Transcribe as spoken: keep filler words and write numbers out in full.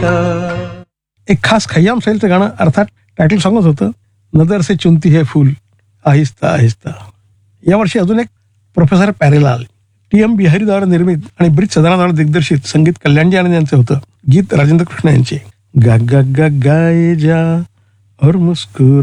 आहिस्ता. एक खास खय्याम शैलीचं गाणं, अर्थात टायटल सॉंगच होतं, नजर से चुनती है फूल आहिस्ता आहिस्ता. यावर्षी अजून एक प्रोफेसर पॅरेलाल, टी एम बिहारीद्वारा निर्मित आणि ब्रिज सदानाद्वारा दिग्दर्शित, संगीत कल्याणजी आनंद यांचं होतं, गीत राजेंद्र कृष्ण यांचे. गा गा गा गाये जा और मुस्कुरा